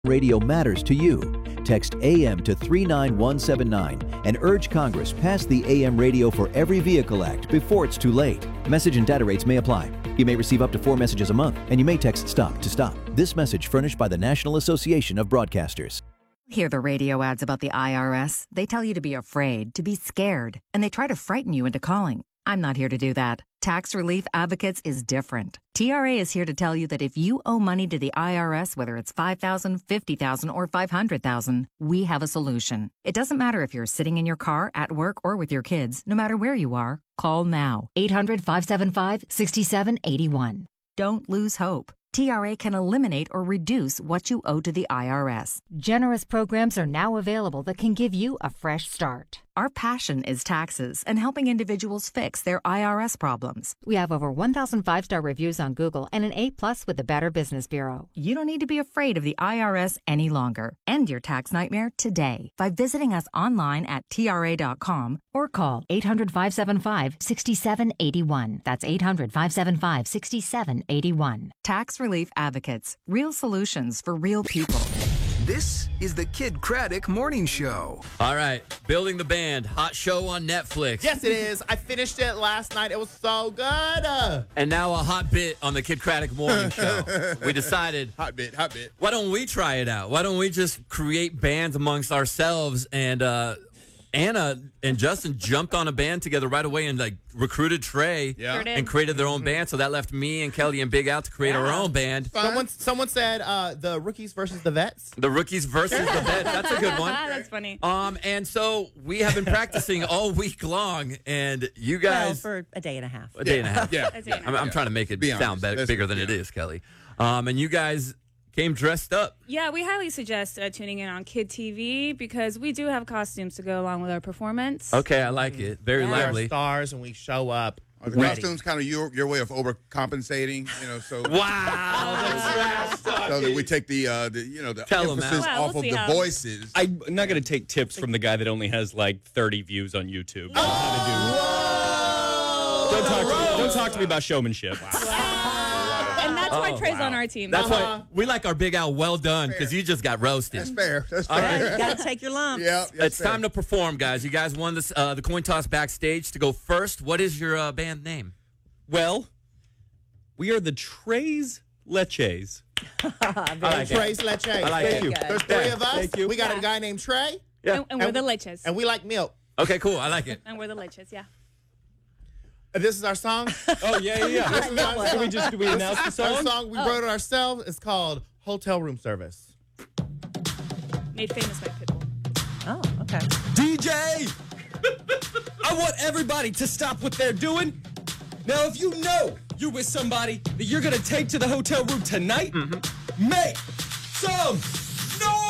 Radio matters to you. Text AM to 39179 and urge Congress pass the AM Radio for Every Vehicle Act before it's too late. Message and data rates may apply. You may receive up to 4 messages a month, and you may text STOP to stop. This message furnished by the National Association of Broadcasters. Hear the radio ads about the IRS. They tell you to be afraid, to be scared, and they try to frighten you into calling. I'm not here to do that. Tax Relief Advocates is different. TRA is here to tell you that if you owe money to the IRS, whether it's $5,000, $50,000, or $500,000, we have a solution. It doesn't matter if you're sitting in your car, at work, or with your kids. No matter where you are, call now. 800-575-6781. Don't lose hope. TRA can eliminate or reduce what you owe to the IRS. Generous programs are now available that can give you a fresh start. Our passion is taxes and helping individuals fix their IRS problems. We have over 1,000 5-star reviews on Google and an A+ with the Better Business Bureau. You don't need to be afraid of the IRS any longer. End your tax nightmare today by visiting us online at TRA.com or call 800-575-6781. That's 800-575-6781. Tax Relief Advocates. Real solutions for real people. This is the Kid Craddock Morning Show. All right, Building the Band, hot show on Netflix. Yes, it is. I finished it last night. It was so good. And now a hot bit on the Kid Craddock Morning Show. We decided, Hot bit. why don't we try it out? Why don't we just create bands amongst ourselves? And Anna and Justin jumped on a band together right away and recruited Trey and created their own band. So that left me and Kelly and Big Al to create our own band. Someone said the Rookies versus the Vets. The Rookies versus the Vets. That's a good one. That's funny. And so we have been practicing all week long, and you guys for a day and a half. A day and a half. Yeah. I'm trying to make it sound bigger than it is, Kelly. And you guys came dressed up. Yeah, we highly suggest tuning in on Kid TV because we do have costumes to go along with our performance. Okay, I like it. Very We're lively. stars and we show up. Are the costumes kind of your way of overcompensating? So Wow. so that we take the Tell 'em, emphasis Al. off We'll of see the how. voices. I'm not going to take tips from the guy that only has like 30 views on YouTube. Don't talk to me about showmanship. And that's why Trey's on our team. That's why we like our Big Al well done because you just got roasted. That's fair. That's All fair. right. You got to take your lumps. Yeah, It's time to perform, guys. You guys won this, the coin toss backstage to go first. What is your band name? Well, we are the Trey's Leches. Trey's Leche. I like Very it. good. There's 3 of us. Thank you. We got a guy named Trey, Yeah. And we're the Leches. and we like milk. Okay, cool. I like it. And we're the Leches, yeah. This is our song. Oh, yeah. Do we announce the Our song? song, we wrote it ourselves. It's called Hotel Room Service. Made famous by Pitbull. Oh, okay. DJ! I want everybody to stop what they're doing. Now, if you know you're with somebody that you're going to take to the hotel room tonight, make some noise!